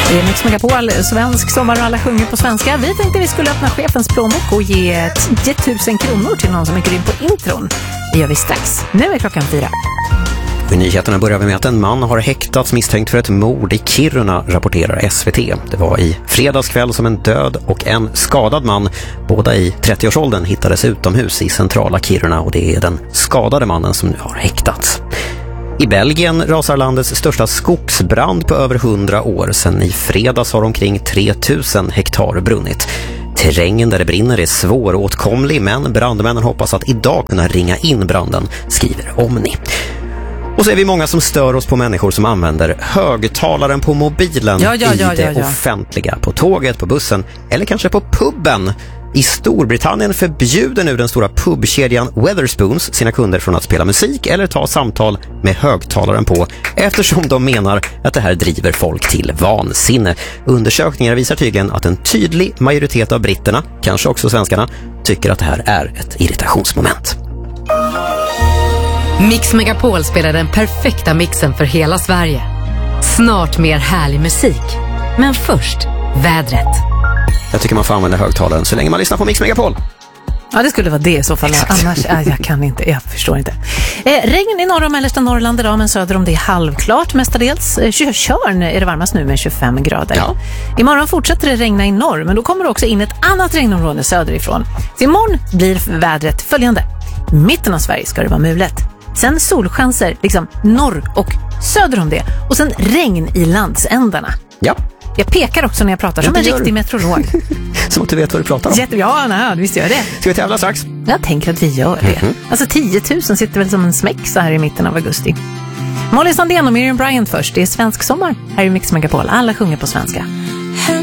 Det är Mix Megapol, svensk sommar och alla sjunger på svenska. Vi tänkte vi skulle öppna chefens plånbok och ge 10 000 kronor till någon som är grym på intron. Det gör vi strax. Nu är klockan 4. I nyheterna börjar vi med att en man har häktats misstänkt för ett mord i Kiruna, rapporterar SVT. Det var i fredagskväll som en död och en skadad man, båda i 30-årsåldern, hittades utomhus i centrala Kiruna, och det är den skadade mannen som nu har häktats. I Belgien rasar landets största skogsbrand på över 100 år. Sedan i fredags har omkring 3000 hektar brunnit. Terrängen där det brinner är svåråtkomlig, men brandmännen hoppas att idag kunna ringa in branden, skriver Omni. Och så är vi många som stör oss på människor som använder högtalaren på mobilen i det offentliga, på tåget, på bussen eller kanske på pubben. I Storbritannien förbjuder nu den stora pubkedjan Wetherspoons sina kunder från att spela musik eller ta samtal med högtalaren på, eftersom de menar att det här driver folk till vansinne. Undersökningar visar tydligen att en tydlig majoritet av britterna, kanske också svenskarna, tycker att det här är ett irritationsmoment. Mix Megapol spelar den perfekta mixen för hela Sverige. Snart mer härlig musik. Men först, vädret. Jag tycker man får använda högtalaren så länge man lyssnar på Mix Megapol. Ja, det skulle vara det i så fall. Annars, jag kan inte, jag förstår inte. Regn i norra och mellersta Norrland idag, men söder om det är halvklart mestadels. Tjörn är det varmast nu med 25 grader. Ja. Imorgon fortsätter det regna i norr, men då kommer det också in ett annat regnområde söderifrån. Så imorgon blir vädret följande. Mitten av Sverige ska det vara mulet. Sen solchanser liksom norr och söder om det. Och sen regn i landsändarna. Ja. Jag pekar också när jag pratar som en riktig meteorolog. Som att du vet vad du pratar om. Ja, visst gör jag det. Ska vi tävla strax? Jag tänker att vi gör det. Alltså 10 000 sitter väl som en smäck så här i mitten av augusti. Molly Sandén och Miriam Bryant först. Det är svensk sommar. Här är Mix Megapol. Alla sjunger på svenska.